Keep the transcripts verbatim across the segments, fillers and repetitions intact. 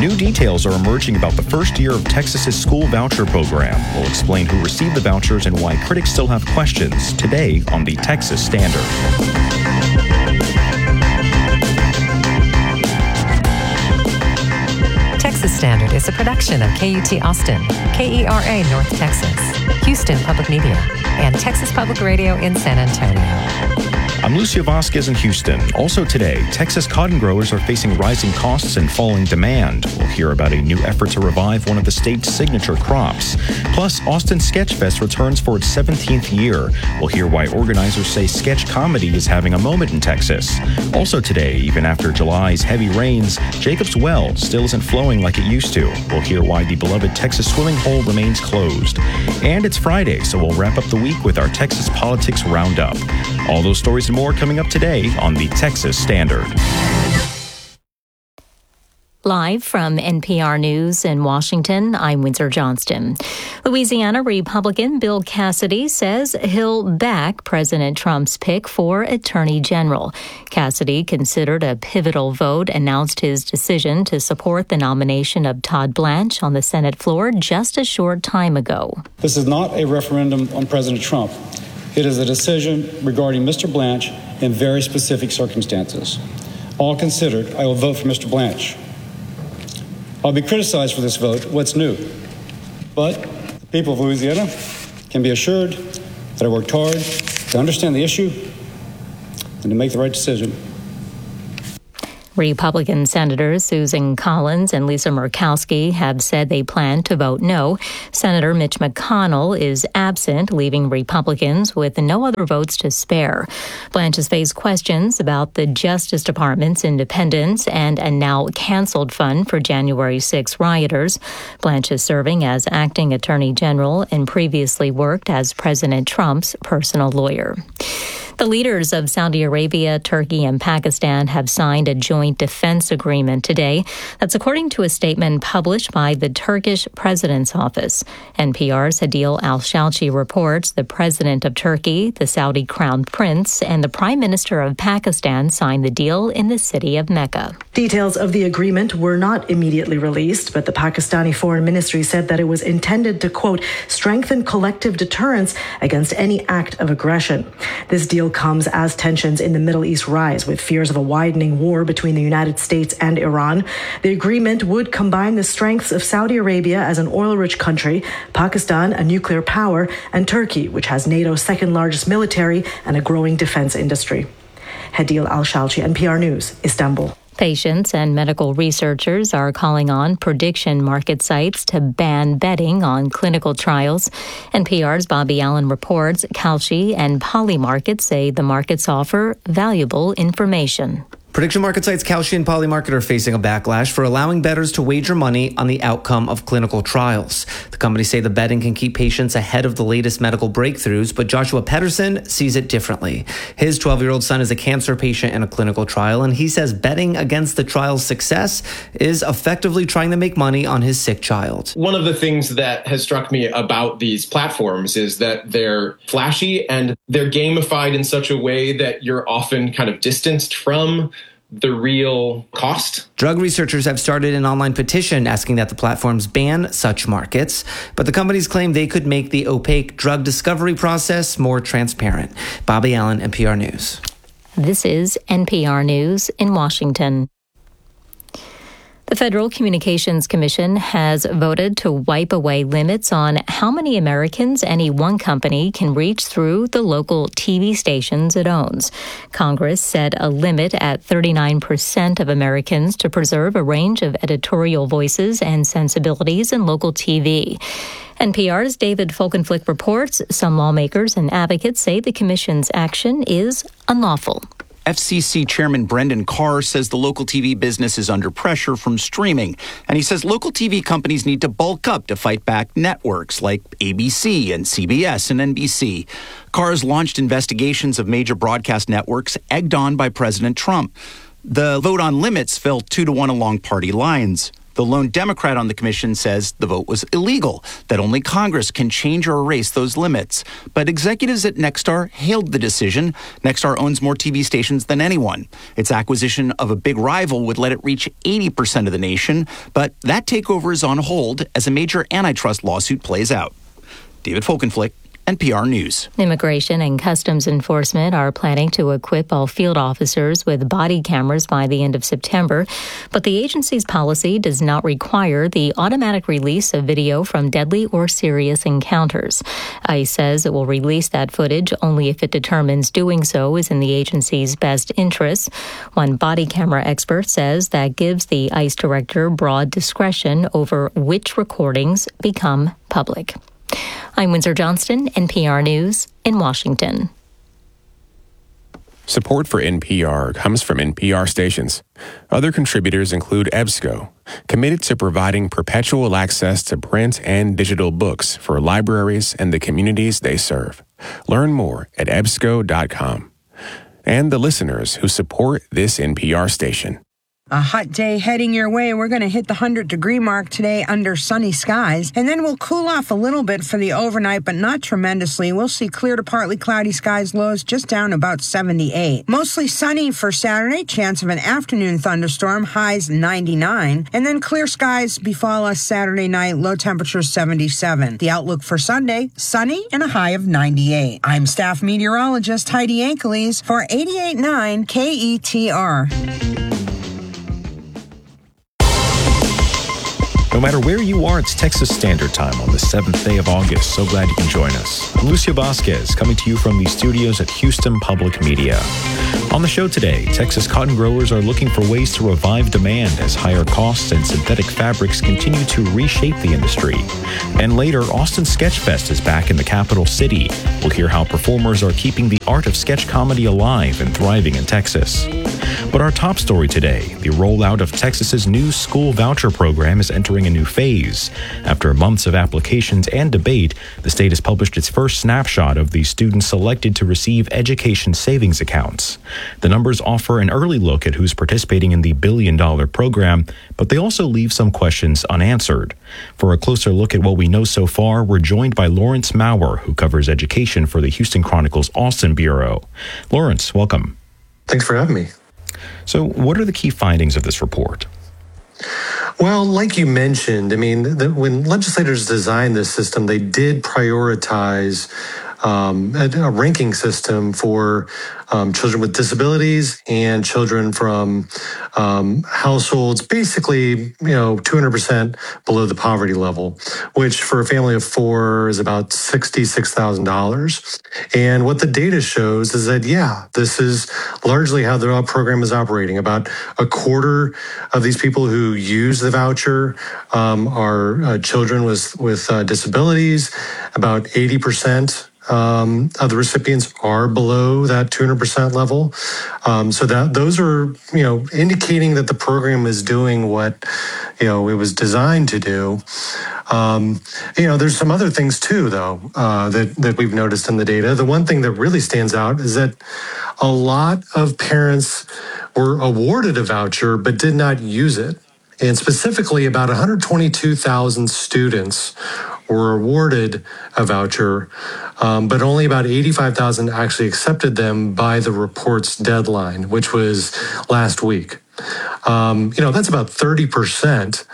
New details are emerging about the first year of Texas's school voucher program. We'll explain who received the vouchers and why critics still have questions today on the Texas Standard. Texas Standard is a production of K U T Austin, K E R A North Texas, Houston Public Media, and Texas Public Radio in San Antonio. I'm Lucio Vasquez in Houston. Also today, Texas cotton growers are facing rising costs and falling demand. We'll hear about a new effort to revive one of the state's signature crops. Plus, Austin Sketchfest returns for its seventeenth year. We'll hear why organizers say sketch comedy is having a moment in Texas. Also today, even after July's heavy rains, Jacob's Well still isn't flowing like it used to. We'll hear why the beloved Texas swimming hole remains closed. And it's Friday, so we'll wrap up the week with our Texas Politics Roundup. All those stories and more coming up today on the Texas Standard. Live from N P R News in Washington, I'm Windsor Johnston. Louisiana Republican Bill Cassidy says he'll back President Trump's pick for Attorney General. Cassidy considered a pivotal vote, announced his decision to support the nomination of Todd Blanche on the Senate floor just a short time ago. This is not a referendum on President Trump. It is a decision regarding Mister Blanche in very specific circumstances. All considered, I will vote for Mister Blanche. I'll be criticized for this vote. What's new? But the people of Louisiana can be assured that I worked hard to understand the issue and to make the right decision. Republican Senators Susan Collins and Lisa Murkowski have said they plan to vote no. Senator Mitch McConnell is absent, leaving Republicans with no other votes to spare. Blanche has faced questions about the Justice Department's independence and a now canceled fund for January sixth rioters. Blanche is serving as acting attorney general and previously worked as President Trump's personal lawyer. The leaders of Saudi Arabia, Turkey, and Pakistan have signed a joint defense agreement today. That's according to a statement published by the Turkish president's office. N P R's Hadil Al-Shalchi reports the president of Turkey, the Saudi crown prince, and the prime minister of Pakistan signed the deal in the city of Mecca. Details of the agreement were not immediately released, but the Pakistani Foreign Ministry said that it was intended to, quote, strengthen collective deterrence against any act of aggression. This deal comes as tensions in the Middle East rise, with fears of a widening war between the United States and Iran. The agreement would combine the strengths of Saudi Arabia as an oil-rich country, Pakistan, a nuclear power, and Turkey, which has NATO's second largest military and a growing defense industry. Hadil Al-Shalchi, N P R News, Istanbul. Patients and medical researchers are calling on prediction market sites to ban betting on clinical trials. N P R's Bobby Allen reports Kalshi and Polymarket say the markets offer valuable information. Prediction market sites Kalshi and Polymarket are facing a backlash for allowing bettors to wager money on the outcome of clinical trials. The companies say the betting can keep patients ahead of the latest medical breakthroughs, but Joshua Pedersen sees it differently. His twelve-year-old son is a cancer patient in a clinical trial, and he says betting against the trial's success is effectively trying to make money on his sick child. One of the things that has struck me about these platforms is that they're flashy and they're gamified in such a way that you're often kind of distanced from the real cost. Drug researchers have started an online petition asking that the platforms ban such markets, but the companies claim they could make the opaque drug discovery process more transparent. Bobby Allen, N P R News. This is N P R News in Washington. The Federal Communications Commission has voted to wipe away limits on how many Americans any one company can reach through the local T V stations it owns. Congress set a limit at thirty-nine percent of Americans to preserve a range of editorial voices and sensibilities in local T V. N P R's David Folkenflik reports some lawmakers and advocates say the commission's action is unlawful. F C C Chairman Brendan Carr says the local T V business is under pressure from streaming, and he says local T V companies need to bulk up to fight back networks like A B C and C B S and N B C. Carr has launched investigations of major broadcast networks egged on by President Trump. The vote on limits fell two to one along party lines. The lone Democrat on the commission says the vote was illegal, that only Congress can change or erase those limits. But executives at Nexstar hailed the decision. Nexstar owns more T V stations than anyone. Its acquisition of a big rival would let it reach eighty percent of the nation, but that takeover is on hold as a major antitrust lawsuit plays out. David Folkenflik, N P R News. Immigration and Customs Enforcement are planning to equip all field officers with body cameras by the end of September, but the agency's policy does not require the automatic release of video from deadly or serious encounters. ICE says it will release that footage only if it determines doing so is in the agency's best interests. One body camera expert says that gives the ICE director broad discretion over which recordings become public. I'm Windsor Johnston, N P R News in Washington. Support for N P R comes from N P R stations. Other contributors include EBSCO, committed to providing perpetual access to print and digital books for libraries and the communities they serve. Learn more at E B S C O dot com. And the listeners who support this N P R station. A hot day heading your way. We're going to hit the one hundred degree mark today under sunny skies, and then we'll cool off a little bit for the overnight, but not tremendously. We'll see clear to partly cloudy skies, lows just down about seventy-eight. Mostly sunny for Saturday, chance of an afternoon thunderstorm, highs ninety-nine, and then clear skies befall us Saturday night, low temperature seventy-seven. The outlook for Sunday, sunny and a high of ninety-eight. I'm staff meteorologist Heidi Ankeles for eighty-eight point nine K E T R. No matter where you are, it's Texas Standard Time on the seventh day of August. So glad you can join us. I'm Lucio Vasquez, coming to you from the studios at Houston Public Media. On the show today, Texas cotton growers are looking for ways to revive demand as higher costs and synthetic fabrics continue to reshape the industry. And later, Austin Sketch Fest is back in the capital city. We'll hear how performers are keeping the art of sketch comedy alive and thriving in Texas. But our top story today, the rollout of Texas's new school voucher program is entering a new phase. After months of applications and debate, the state has published its first snapshot of the students selected to receive education savings accounts. The numbers offer an early look at who's participating in the billion-dollar program, but they also leave some questions unanswered. For a closer look at what we know so far, we're joined by Lawrence Maurer, who covers education for the Houston Chronicle's Austin Bureau. Lawrence, welcome. Thanks for having me. So what are the key findings of this report? Well, like you mentioned, I mean, the, when legislators designed this system, they did prioritize um, a, a ranking system for um, children with disabilities and children from um, households basically, you know, two hundred percent below the poverty level, which for a family of four is about sixty-six thousand dollars. And what the data shows is that, yeah, this is largely how the program is operating. About a quarter of these people who use the voucher um, are uh, children with, with uh, disabilities. About eighty percent Um, of the recipients are below that two hundred percent level. Um, so that those are, you know, indicating that the program is doing what, you know, it was designed to do. Um, you know, there's some other things too, though, uh, that, that we've noticed in the data. The one thing that really stands out is that a lot of parents were awarded a voucher but did not use it. And specifically, about one hundred twenty-two thousand students were awarded a voucher, um, but only about eighty-five thousand actually accepted them by the report's deadline, which was last week. Um, you know, that's about thirty percent.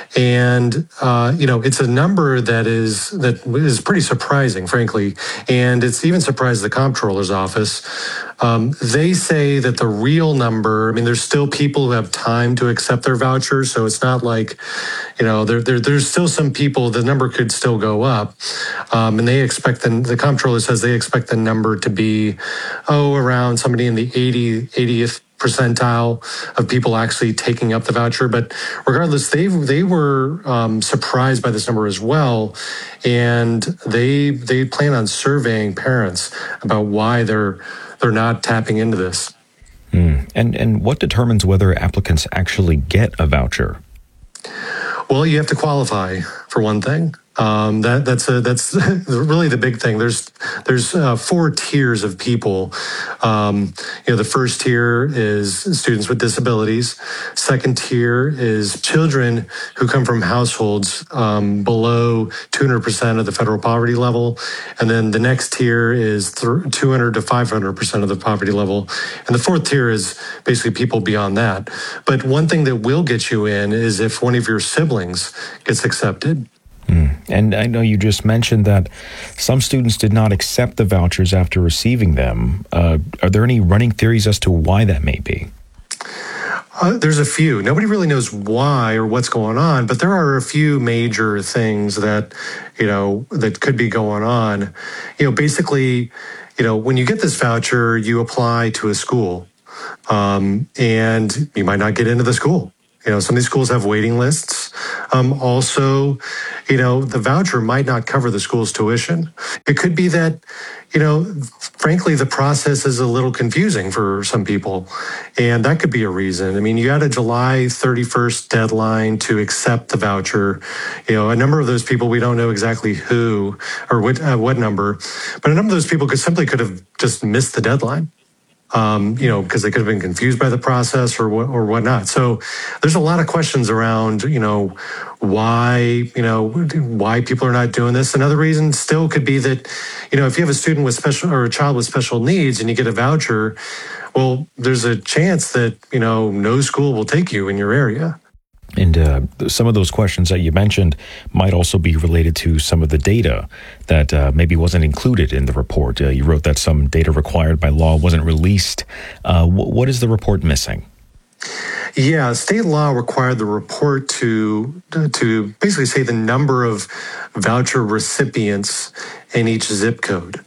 And, uh, you know, it's a number that is that is pretty surprising, frankly. And it's even surprised the comptroller's office. Um, they say that the real number, I mean, there's still people who have time to accept their vouchers. So it's not like, you know, there, there there's still some people, the number could still go up. Um, and they expect, the, the comptroller says they expect the number to be, oh, around somebody in the eighty, eightieth percentile of people actually taking up the voucher. But regardless, they they were um, surprised by this number as well, and they they plan on surveying parents about why they're they're not tapping into this. Mm. And and what determines whether applicants actually get a voucher? Well, you have to qualify for one thing. Um, that that's a, that's really the big thing. There's there's uh, four tiers of people. Um, you know, the first tier is students with disabilities. Second tier is children who come from households um, below two hundred percent of the federal poverty level, and then the next tier is th- two hundred to five hundred percent of the poverty level, and the fourth tier is basically people beyond that. But one thing that will get you in is if one of your siblings gets accepted. Mm. And I know you just mentioned that some students did not accept the vouchers after receiving them. Uh, are there any running theories as to why that may be? Uh, there's a few. Nobody really knows why or what's going on, but there are a few major things that, you know, that could be going on. You know, basically, you know, when you get this voucher, you apply to a school, um, and you might not get into the school. You know, some of these schools have waiting lists. Um, also, you know, the voucher might not cover the school's tuition. It could be that, you know, frankly, the process is a little confusing for some people, and that could be a reason. I mean, you had a July thirty-first deadline to accept the voucher. You know, a number of those people, we don't know exactly who or what, uh, what number, but a number of those people could simply could have just missed the deadline. Um, you know, because they could have been confused by the process or what, or whatnot. So there's a lot of questions around, you know, why, you know, why people are not doing this. Another reason still could be that, you know, if you have a student with special or a child with special needs and you get a voucher, well, there's a chance that, you know, no school will take you in your area. And uh, some of those questions that you mentioned might also be related to some of the data that uh, maybe wasn't included in the report. Uh, you wrote that some data required by law wasn't released. Uh, wh- what is the report missing? Yeah, state law required the report to to basically say the number of voucher recipients in each zip code.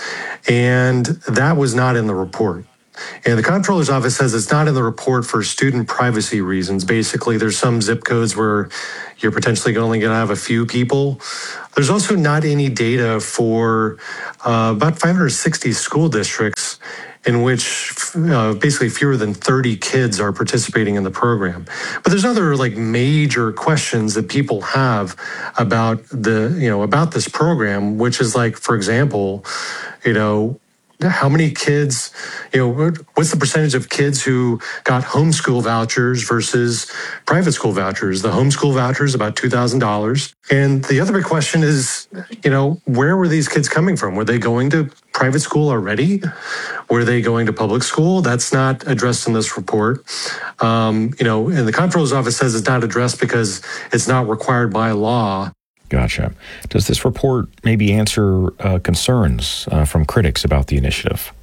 And that was not in the report. And the comptroller's office says it's not in the report for student privacy reasons. Basically, there's some zip codes where you're potentially only going to have a few people. There's also not any data for uh, about five hundred sixty school districts in which uh, basically fewer than thirty kids are participating in the program. But there's other like major questions that people have about the, you know, about this program, which is like, for example, you know, how many kids, you know, what's the percentage of kids who got homeschool vouchers versus private school vouchers? The homeschool voucher is about two thousand dollars. And the other big question is, you know, where were these kids coming from? Were they going to private school already? Were they going to public school? That's not addressed in this report. Um, you know, and the comptroller's office says it's not addressed because it's not required by law. Gotcha. Does this report maybe answer uh, concerns uh, from critics about the initiative?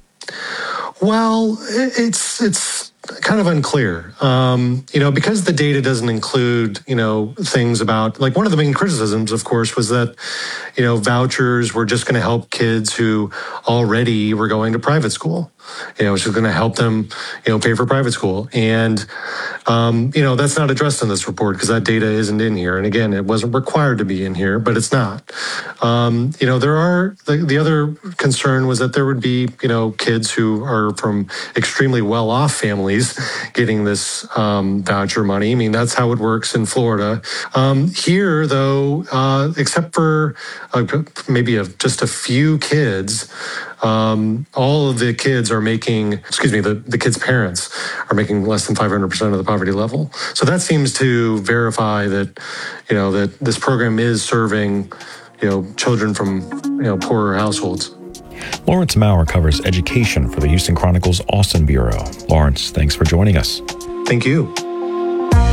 Well, it's it's kind of unclear. Um, you know, because the data doesn't include, you know, things about, like, one of the main criticisms, of course, was that, you know, vouchers were just going to help kids who already were going to private school. You know, which is going to help them, you know, pay for private school. And, um, you know, that's not addressed in this report because that data isn't in here. And again, it wasn't required to be in here, but it's not. Um, you know, there are, the, the other concern was that there would be, you know, kids who are from extremely well-off families getting this um, voucher money. I mean, that's how it works in Florida. Um, here, though, uh, except for uh, maybe a, just a few kids, Um, all of the kids are making, excuse me, the, the kids' parents are making less than five hundred percent of the poverty level. So that seems to verify that, you know, that this program is serving, you know, children from, you know, poorer households. Lawrence Maurer covers education for the Houston Chronicle's Austin Bureau. Lawrence, thanks for joining us. Thank you.